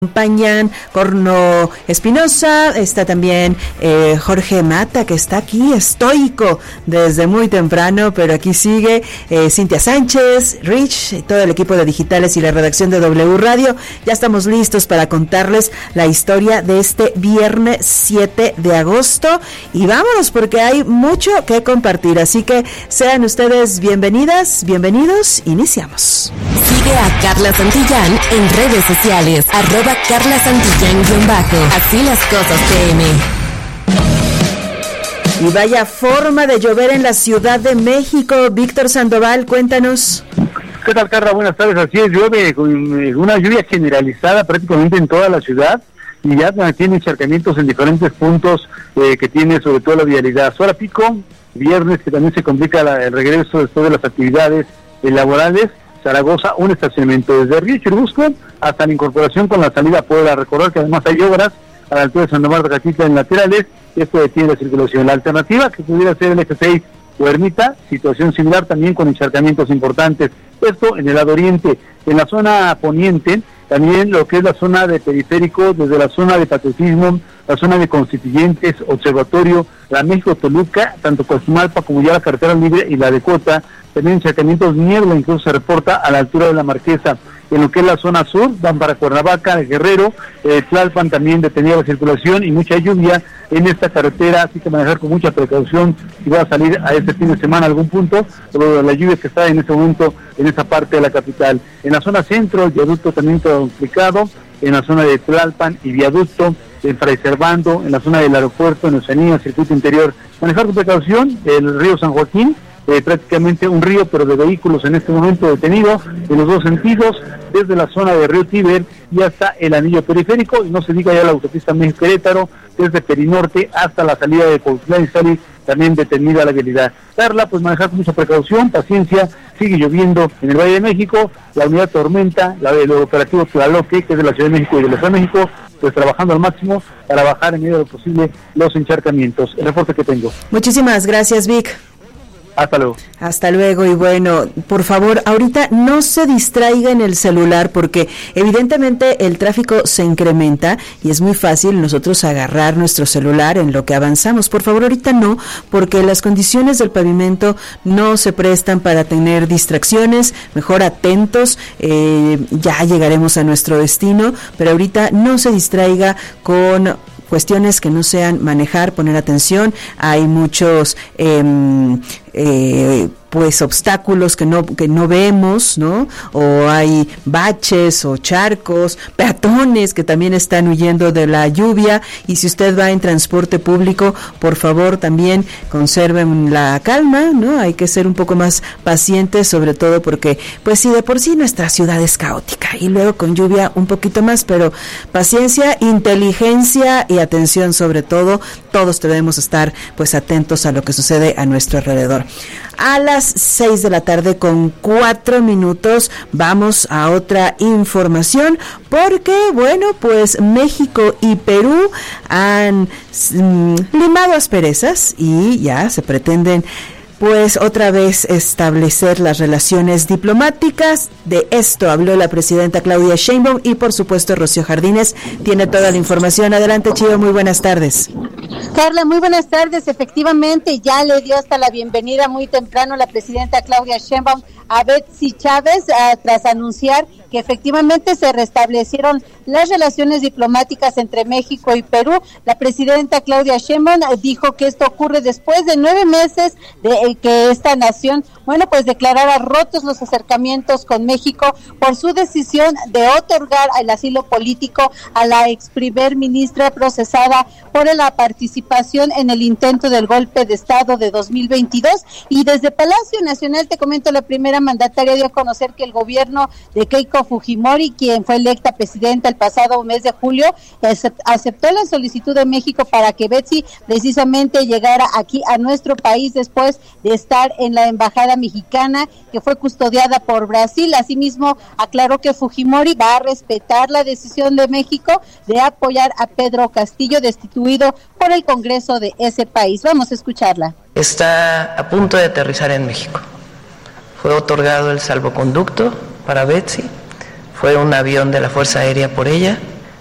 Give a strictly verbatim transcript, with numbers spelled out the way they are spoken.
Acompañan Corno Espinosa, está también eh, Jorge Mata, que está aquí estoico desde muy temprano, pero aquí sigue eh, Cintia Sánchez, Rich, todo el equipo de digitales y la redacción de W Radio. Ya estamos listos para contarles la historia de este viernes siete de agosto y vámonos porque hay mucho que compartir, así que sean ustedes bienvenidas, bienvenidos, iniciamos. Sigue a Carla Santillán en redes sociales, arroba Carla Santillán-bajo. Así las cosas P M. Y vaya forma de llover en la Ciudad de México. Víctor Sandoval, cuéntanos. ¿Qué tal, Carla? Buenas tardes. Así es, llueve con una lluvia generalizada prácticamente en toda la ciudad y ya tiene encharcamientos en diferentes puntos eh, que tiene sobre todo la vialidad. Hora pico, viernes, que también se complica la, el regreso después de las actividades eh, laborales. Zaragoza, un estacionamiento desde Río Churubusco hasta la incorporación con la salida a Puebla. Recordar que además hay obras a la altura de San Omar de Catitla en laterales, y esto detiene la circulación. La alternativa que pudiera ser el eje seis o Ermita, situación similar también con encharcamientos importantes. Esto en el lado oriente. En la zona poniente, también lo que es la zona de periférico, desde la zona de Patriotismo, la zona de Constituyentes, Observatorio, la México-Toluca, tanto Coajimalpa como ya la carretera libre y la de Cota, también encharcamientos, niebla incluso se reporta a la altura de la Marquesa. En lo que es la zona sur, van para Cuernavaca, el Guerrero, eh, Tlalpan también detenida la circulación y mucha lluvia en esta carretera, así que manejar con mucha precaución si va a salir a este fin de semana a algún punto, por la lluvia que está en este momento en esa parte de la capital. En la zona centro, el viaducto también complicado, en la zona de Tlalpan y viaducto, en Fray Servando, en la zona del aeropuerto, en Oceanía, circuito interior. Manejar con precaución, el río San Joaquín, Eh, prácticamente un río pero de vehículos en este momento detenido en los dos sentidos, desde la zona de Río Tíber y hasta el anillo periférico, y no se diga ya la autopista México-Querétaro, desde Perinorte hasta la salida de Cuautitlán Izcalli, también detenida la vialidad. Carla, pues manejar con mucha precaución, paciencia, sigue lloviendo en el Valle de México, la unidad Tormenta, la del operativo Tlaloque, que es de la Ciudad de México y de la Ciudad de México, pues trabajando al máximo para bajar en medida de lo posible los encharcamientos. El reporte que tengo. Muchísimas gracias, Vic. Hasta luego. Hasta luego y bueno, por favor, ahorita no se distraiga en el celular porque evidentemente el tráfico se incrementa y es muy fácil nosotros agarrar nuestro celular en lo que avanzamos. Por favor, ahorita no, porque las condiciones del pavimento no se prestan para tener distracciones. Mejor atentos, eh, ya llegaremos a nuestro destino, pero ahorita no se distraiga con cuestiones que no sean manejar, poner atención. Hay muchos eh, eh, pues obstáculos que no que no vemos, ¿no? O hay baches o charcos, peatones que también están huyendo de la lluvia, y si usted va en transporte público, por favor también conserven la calma, ¿no? Hay que ser un poco más pacientes, sobre todo porque pues si de por sí nuestra ciudad es caótica y luego con lluvia un poquito más, pero paciencia, inteligencia y atención sobre todo. Todos debemos estar pues atentos a lo que sucede a nuestro alrededor. A las seis de la tarde con cuatro minutos vamos a otra información porque, bueno, pues México y Perú han mm, limado asperezas y ya se pretenden pues otra vez establecer las relaciones diplomáticas. De esto habló la presidenta Claudia Sheinbaum y por supuesto Rocío Jardines tiene toda la información. Adelante, Chío, muy buenas tardes. Carla, muy buenas tardes. Efectivamente, ya le dio hasta la bienvenida muy temprano la presidenta Claudia Sheinbaum a Betsy Chávez, uh, tras anunciar que efectivamente se restablecieron las relaciones diplomáticas entre México y Perú. La presidenta Claudia Sheinbaum dijo que esto ocurre después de nueve meses de que esta nación, bueno, pues declarara rotos los acercamientos con México por su decisión de otorgar el asilo político a la ex primer ministra procesada por la participación en el intento del golpe de Estado de dos mil veintidós. Y desde Palacio Nacional, te comento, la primera mandataria dio a conocer que el gobierno de Keiko Fujimori, quien fue electa presidenta el pasado mes de julio, aceptó la solicitud de México para que Betsy precisamente llegara aquí a nuestro país después de estar en la embajada mexicana que fue custodiada por Brasil. Asimismo, aclaró que Fujimori va a respetar la decisión de México de apoyar a Pedro Castillo, destituido por el Congreso de ese país. Vamos a escucharla. Está a punto de aterrizar en México. Fue otorgado el salvoconducto para Betsy, fue un avión de la Fuerza Aérea por ella,